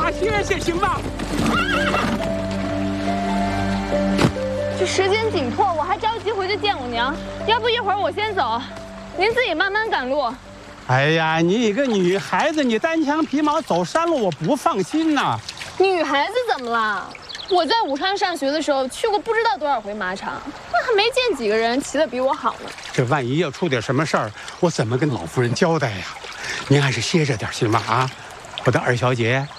下歇歇行吗？ 这时间紧迫，我还着急回去见我娘，要不一会儿我先走，您自己慢慢赶路。 哎呀，你一个女孩子，你单枪匹马走山路，我不放心呐。 女孩子怎么了？我在武昌上学的时候去过不知道多少回马场，那还没见几个人骑得比我好呢。 这万一要出点什么事儿，我怎么跟老夫人交代呀？您还是歇着点行吗？啊，我的二小姐，